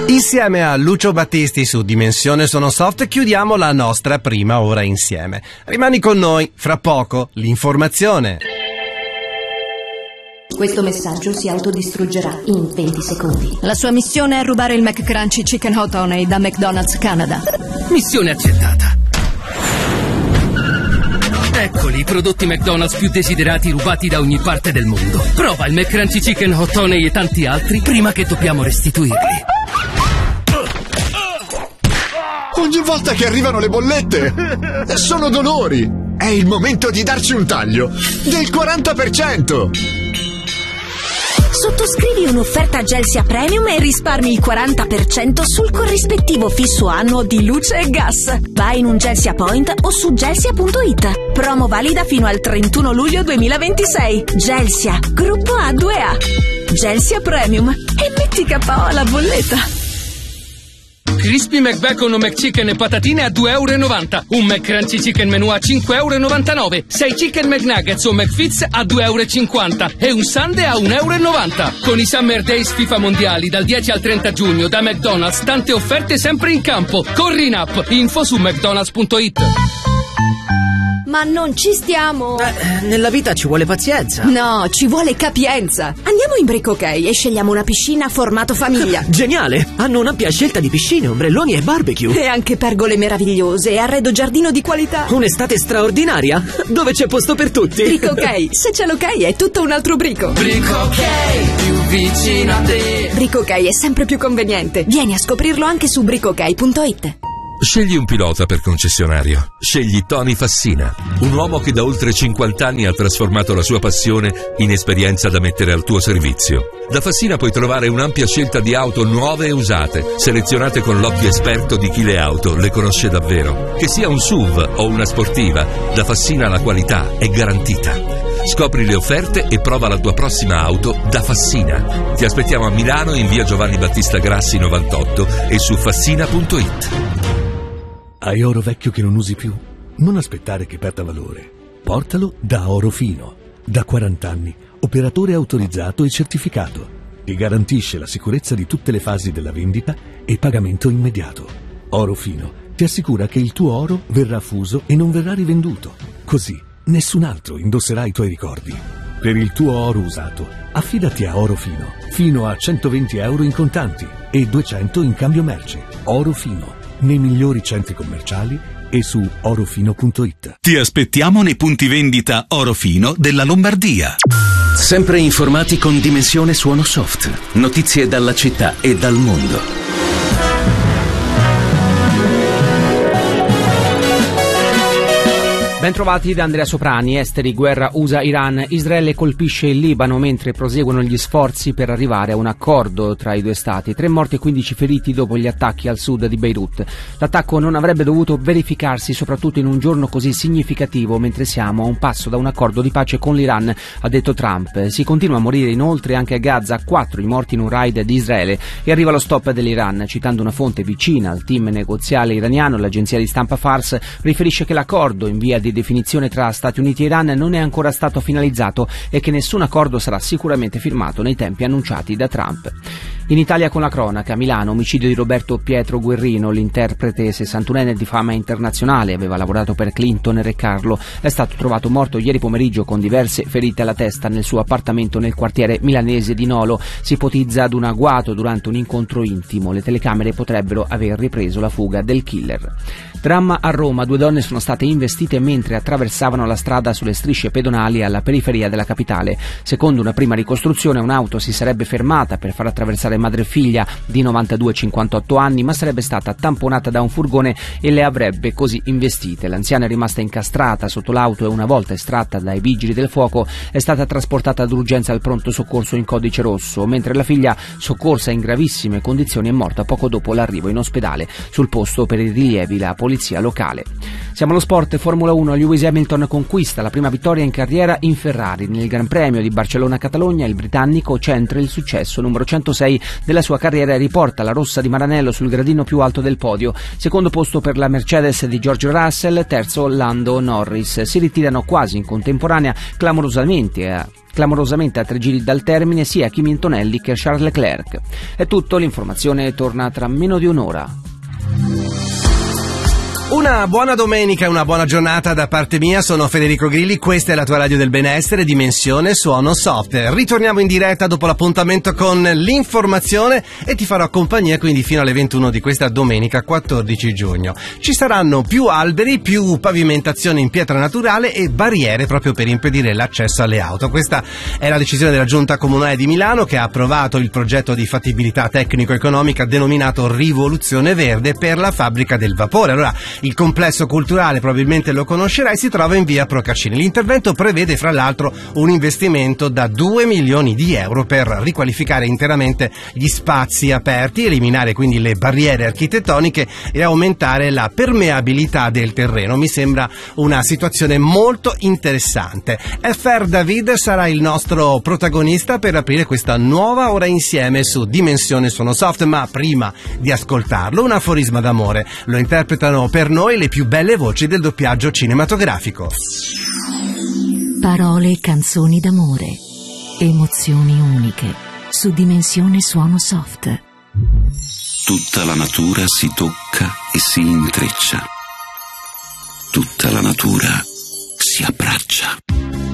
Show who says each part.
Speaker 1: Insieme a Lucio Battisti su Dimensione Sono Soft chiudiamo la nostra prima ora insieme. Rimani con noi, fra poco l'informazione.
Speaker 2: Questo messaggio si autodistruggerà in 20 secondi.
Speaker 3: La sua missione è rubare il McCrunchy Chicken Hot Honey da McDonald's Canada.
Speaker 4: Missione accettata. Eccoli i prodotti McDonald's più desiderati rubati da ogni parte del mondo. Prova il McCrunchy Chicken Hot Honey e tanti altri prima che dobbiamo restituirli.
Speaker 5: Ogni volta che arrivano le bollette sono dolori. È il momento di darci un taglio del 40%.
Speaker 6: Sottoscrivi un'offerta Gelsia Premium e risparmi il 40% sul corrispettivo fisso annuo di luce e gas. Vai in un Gelsia Point o su gelsia.it. Promo valida fino al 31 luglio 2026. Gelsia, gruppo A2A. Gelsia Premium. E metti KO alla bolletta.
Speaker 4: Crispy McBacon o McChicken e patatine a €2,90. Un McCrunchy Chicken Menù a €5,99. 6 Chicken McNuggets o McFits a €2,50. E un Sundae a €1,90. Con i Summer Days FIFA Mondiali dal 10 al 30 giugno da McDonald's, tante offerte sempre in campo. Corri in app. Info su mcdonalds.it.
Speaker 3: Ma non ci stiamo.
Speaker 7: Nella vita ci vuole pazienza.
Speaker 3: No, ci vuole capienza. Andiamo in Brick OK e scegliamo una piscina formato famiglia.
Speaker 7: Geniale! Hanno un'ampia scelta di piscine, ombrelloni e barbecue.
Speaker 3: E anche pergole meravigliose e arredo giardino di qualità.
Speaker 7: Un'estate straordinaria, dove c'è posto per tutti.
Speaker 3: Brick OK, se c'è l'ok è tutto un altro brico.
Speaker 4: Brick OK, più vicino a te.
Speaker 3: Brick OK è sempre più conveniente. Vieni a scoprirlo anche su brickok.it.
Speaker 8: Scegli un pilota per concessionario. Scegli Tony Fassina, un uomo che da oltre 50 anni ha trasformato la sua passione in esperienza da mettere al tuo servizio. Da Fassina puoi trovare un'ampia scelta di auto nuove e usate, selezionate con l'occhio esperto di chi le auto le conosce davvero. Che sia un SUV o una sportiva, da Fassina la qualità è garantita. Scopri le offerte e prova la tua prossima auto da Fassina. Ti aspettiamo a Milano in via Giovanni Battista Grassi 98 e su fassina.it.
Speaker 9: Hai oro vecchio che non usi più? Non aspettare che perda valore. Portalo da Orofino. Da 40 anni, operatore autorizzato e certificato. Ti garantisce la sicurezza di tutte le fasi della vendita e pagamento immediato. Orofino ti assicura che il tuo oro verrà fuso e non verrà rivenduto. Così nessun altro indosserà i tuoi ricordi. Per il tuo oro usato, affidati a Orofino. Fino a €120 in contanti e 200 in cambio merci. Orofino. Nei migliori centri commerciali e su orofino.it.
Speaker 10: Ti aspettiamo nei punti vendita Orofino della Lombardia.
Speaker 11: Sempre informati con Dimensione Suono Soft. Notizie dalla città e dal mondo.
Speaker 12: Bentrovati da Andrea Soprani. Esteri, guerra USA-Iran. Israele colpisce il Libano mentre proseguono gli sforzi per arrivare a un accordo tra i due stati. 3 morti e 15 feriti dopo gli attacchi al sud di Beirut. L'attacco non avrebbe dovuto verificarsi soprattutto in un giorno così significativo, mentre siamo a un passo da un accordo di pace con l'Iran, ha detto Trump. Si continua a morire inoltre anche a Gaza, 4 i morti in un raid di Israele, e arriva lo stop dell'Iran. Citando una fonte vicina al team negoziale iraniano, l'agenzia di stampa Fars riferisce che l'accordo in via di definizione tra Stati Uniti e Iran non è ancora stato finalizzato e che nessun accordo sarà sicuramente firmato nei tempi annunciati da Trump. In Italia con la cronaca, a Milano, omicidio di Roberto Pietro Guerrino, l'interprete 61enne di fama internazionale, aveva lavorato per Clinton e Re Carlo, è stato trovato morto ieri pomeriggio con diverse ferite alla testa nel suo appartamento nel quartiere milanese di Nolo. Si ipotizza ad un agguato durante un incontro intimo. Le telecamere potrebbero aver ripreso la fuga del killer. Dramma a Roma, 2 donne sono state investite mentre attraversavano la strada sulle strisce pedonali alla periferia della capitale. Secondo una prima ricostruzione, un'auto si sarebbe fermata per far attraversare madre e figlia di 92 e 58 anni, ma sarebbe stata tamponata da un furgone e le avrebbe così investite. L'anziana è rimasta incastrata sotto l'auto e una volta estratta dai vigili del fuoco è stata trasportata d'urgenza al pronto soccorso in codice rosso, mentre la figlia, soccorsa in gravissime condizioni, è morta poco dopo l'arrivo in ospedale. Sul posto, per i rilievi, la polizia locale. Siamo allo sport. Formula 1. Lewis Hamilton conquista la prima vittoria in carriera in Ferrari. Nel Gran Premio di Barcellona-Catalogna il britannico centra il successo numero 106 della sua carriera e riporta la rossa di Maranello sul gradino più alto del podio. Secondo posto per la Mercedes di George Russell, terzo Lando Norris. Si ritirano quasi in contemporanea clamorosamente clamorosamente a 3 giri dal termine sia Kimi Antonelli che Charles Leclerc. È tutto, l'informazione torna tra meno di un'ora.
Speaker 1: Una buona domenica e una buona giornata da parte mia, sono Federico Grilli, questa è la tua radio del benessere, Dimensione Suono Soft. Ritorniamo in diretta dopo l'appuntamento con l'informazione e ti farò compagnia quindi fino alle 21 di questa domenica 14 giugno. Ci saranno più alberi, più pavimentazione in pietra naturale e barriere proprio per impedire l'accesso alle auto. Questa è la decisione della Giunta Comunale di Milano che ha approvato il progetto di fattibilità tecnico-economica denominato Rivoluzione Verde per la fabbrica del vapore. Allora, il complesso culturale, probabilmente lo conoscerai, si trova in via Procaccini. L'intervento prevede fra l'altro un investimento da 2 milioni di euro per riqualificare interamente gli spazi aperti, eliminare quindi le barriere architettoniche e aumentare la permeabilità del terreno. Mi sembra una situazione molto interessante. FR David sarà il nostro protagonista per aprire questa nuova ora insieme su Dimensione Suono Soft, ma prima di ascoltarlo un aforisma d'amore. Lo interpretano per noi le più belle voci del doppiaggio cinematografico.
Speaker 2: Parole e canzoni d'amore, emozioni uniche su Dimensione Suono Soft.
Speaker 13: Tutta la natura si tocca e si intreccia. Tutta la natura si abbraccia.